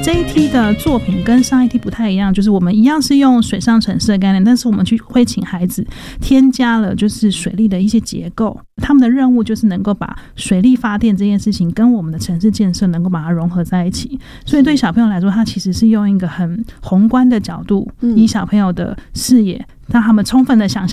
这一梯的作品跟上一梯不太一样，就是我们一样是用水上城市的概念，但是我们会请孩子添加了就是水利的一些结构，他们的任务就是能够把水力发电这件事情跟我们的城市建设能够把它融合在一起。所以对小朋友来说，他其实是用一个很宏观的角度，以小朋友的视野让他们充分的想象